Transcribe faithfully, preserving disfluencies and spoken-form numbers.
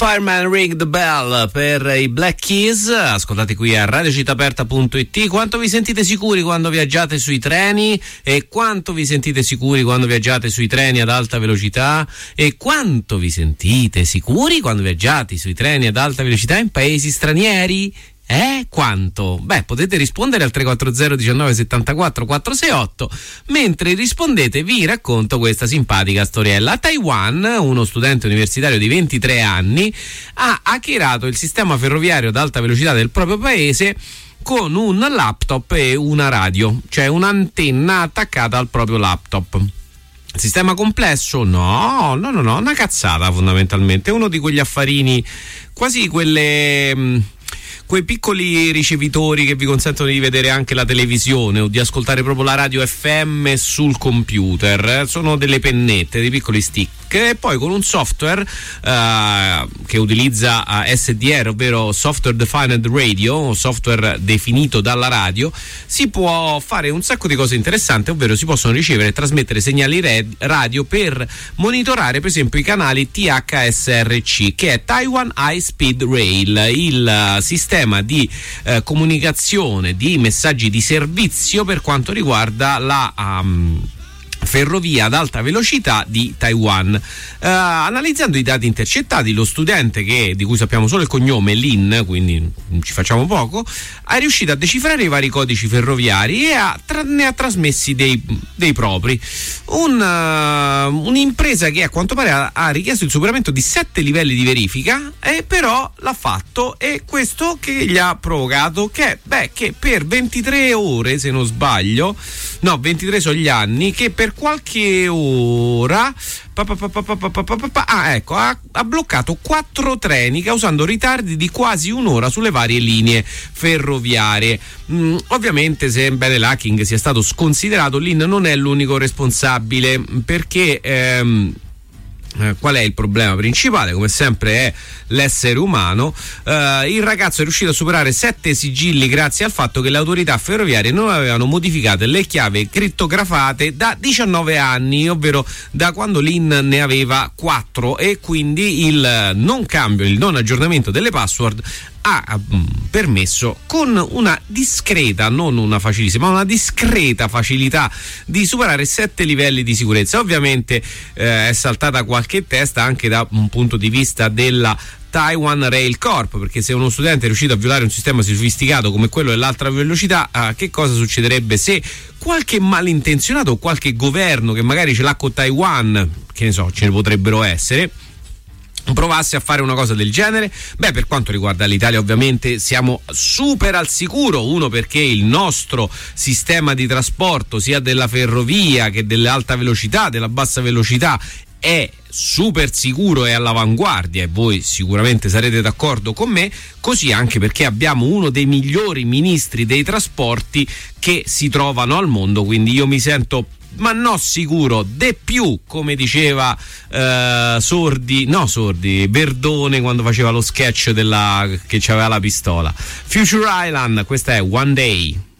Fireman Ring the Bell per i Black Keys. Ascoltate qui a radio città aperta punto it. Quanto vi sentite sicuri quando viaggiate sui treni? E quanto vi sentite sicuri quando viaggiate sui treni ad alta velocità? E quanto vi sentite sicuri quando viaggiate sui treni ad alta velocità in paesi stranieri? Eh, quanto? Beh, potete rispondere al tre quattro zero diciannove settantaquattro quattrocentosessantotto. Mentre rispondete vi racconto questa simpatica storiella. A Taiwan, uno studente universitario di ventitré anni ha hackerato il sistema ferroviario ad alta velocità del proprio paese con un laptop e una radio, cioè un'antenna attaccata al proprio laptop. Sistema complesso? No, no, no, no, una cazzata fondamentalmente. Uno di quegli affarini, quasi quelle... Mh, quei piccoli ricevitori che vi consentono di vedere anche la televisione o di ascoltare proprio la radio F M sul computer. Sono delle pennette, dei piccoli stick, e poi con un software uh, che utilizza uh, S D R, ovvero Software Defined Radio, software definito dalla radio, si può fare un sacco di cose interessanti, ovvero si possono ricevere e trasmettere segnali radio per monitorare per esempio i canali T H S R C, che è Taiwan High Speed Rail, il uh, sistema di eh, comunicazione di messaggi di servizio per quanto riguarda la um, ferrovia ad alta velocità di Taiwan. Uh, analizzando i dati intercettati, lo studente, che di cui sappiamo solo il cognome Lin, quindi ci facciamo poco, è riuscito a decifrare i vari codici ferroviari e ha tra- ne ha trasmessi dei, dei propri. Un, uh, un'impresa che a quanto pare ha, ha richiesto il superamento di sette livelli di verifica, e però l'ha fatto, e questo che gli ha provocato che, beh, che per ventitré ore, se non sbaglio, no, ventitré sono gli anni, che per qualche ora pa, pa, pa, pa, pa, pa, pa, pa, ah, ecco, ha, ha bloccato quattro treni, causando ritardi di quasi un'ora sulle varie linee ferroviarie. Mm, ovviamente, sebbene l'hacking sia stato sconsiderato, Lin non è l'unico responsabile, perché ehm, Eh, qual è il problema principale? Come sempre è l'essere umano. Eh, il ragazzo è riuscito a superare sette sigilli grazie al fatto che le autorità ferroviarie non avevano modificato le chiavi crittografate da diciannove anni, ovvero da quando Lin ne aveva quattro, e quindi il non cambio, il non aggiornamento delle password ha permesso, con una discreta, non una facilissima, ma una discreta facilità, di superare sette livelli di sicurezza. Ovviamente eh, è saltata qualche testa anche da un punto di vista della Taiwan Rail Corp, perché se uno studente è riuscito a violare un sistema sofisticato come quello dell'alta velocità, eh, che cosa succederebbe se qualche malintenzionato o qualche governo che magari ce l'ha con Taiwan, che ne so, ce ne potrebbero essere, provasse a fare una cosa del genere? Beh, per quanto riguarda l'Italia ovviamente siamo super al sicuro. Uno, perché il nostro sistema di trasporto, sia della ferrovia che dell'alta velocità, della bassa velocità, è super sicuro e all'avanguardia, e voi sicuramente sarete d'accordo con me. Così anche perché abbiamo uno dei migliori ministri dei trasporti che si trovano al mondo, quindi io mi sento, ma no sicuro, de più, come diceva eh, Sordi, no Sordi, Verdone quando faceva lo sketch della che c'aveva la pistola. Future Island, questa è One Day.